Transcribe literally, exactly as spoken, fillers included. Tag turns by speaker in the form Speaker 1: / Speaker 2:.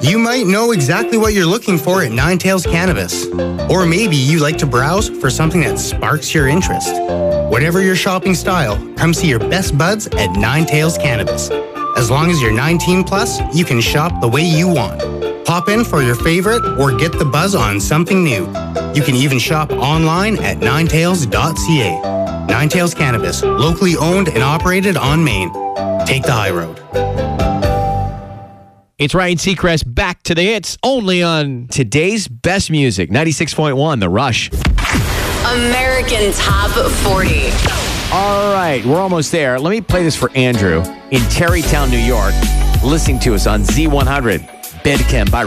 Speaker 1: You might know exactly what you're looking for at Nine Tails Cannabis. Or maybe you like to browse for something that sparks your interest. Whatever your shopping style, come see your best buds at Nine Tails Cannabis. As long as you're nineteen plus, you can shop the way you want. Pop in for your favorite or get the buzz on something new. You can even shop online at nine tails dot c a. Nine Tails Cannabis, locally owned and operated on Main. Take the high road.
Speaker 2: It's Ryan Seacrest back to the hits only on today's best music, ninety-six point one, The Rush.
Speaker 3: American Top forty.
Speaker 2: All right, we're almost there. Let me play this for Andrew in Terrytown, New York, listening to us on Z one hundred. Bandcamp by